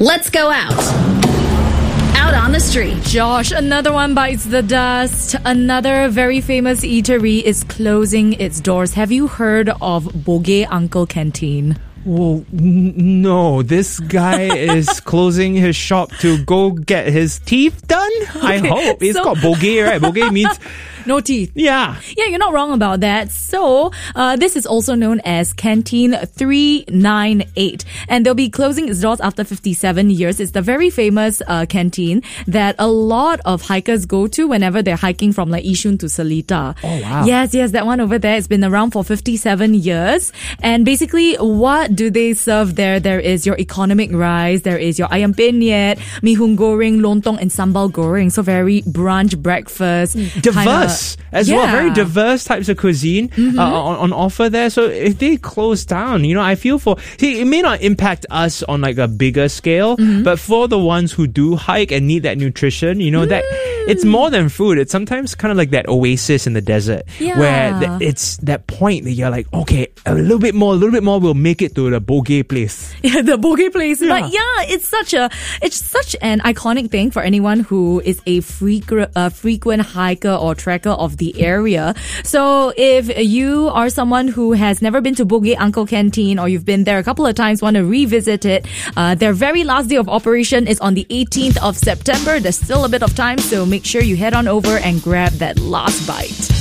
Let's go out on the street. Josh, another one bites the dust. Another very famous eatery is closing its doors. Have you heard of Bogey Uncle Canteen? Well, no. This guy is closing his shop to go get his teeth done. I hope. It's called Bogey, right? Bogey means no teeth. Yeah. Yeah, you're not wrong about that. So, this is also known as Canteen 398. And they'll be closing its doors after 57 years. It's the very famous canteen that a lot of hikers go to whenever they're hiking from like Yishun to Seletar. Oh, wow. Yes, that one over there. It's been around for 57 years. And basically, what do they serve there? There is your economic rice. There is your ayam penyet, mihun goreng, lontong, and sambal goreng. So very brunch breakfast. Diverse as well. Yeah. Very diverse types of cuisine on offer there. So if they close down, I feel it may not impact us on like a bigger scale, but for the ones who do hike and need that nutrition, that it's more than food. It's sometimes kind of like that oasis in the desert where it's that point that you're like, okay, a little bit more, we'll make it to the Bogey place. Yeah, the Bogey place. Yeah. But it's such an iconic thing for anyone who is a frequent hiker or trekker of the area. So if you are someone who has never been to Bogey Uncle Canteen, or you've been there a couple of times, want to revisit it, their very last day of operation is on the 18th of September. There's still a bit of time, so make sure you head on over and grab that last bite.